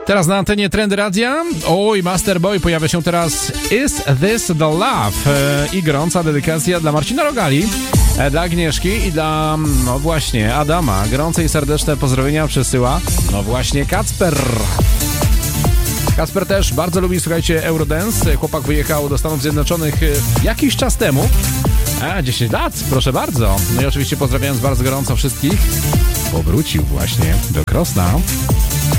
Teraz na antenie Trendy Radia. Oj, Masterboy pojawia się teraz Is This The Love? I gorąca dedykacja dla Marcina Rogali, dla Agnieszki i dla, no właśnie, Adama. Gorące i serdeczne pozdrowienia przesyła, no właśnie, Kacper. Kacper też bardzo lubi, słuchajcie, Eurodance. Chłopak wyjechał do Stanów Zjednoczonych jakiś czas temu. 10 lat, proszę bardzo. No i oczywiście pozdrawiając bardzo gorąco wszystkich, powrócił właśnie do Krosna.